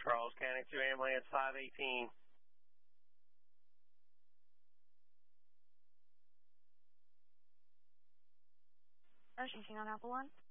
Charles County 2 Ambulance 518. Emergency on Apple One.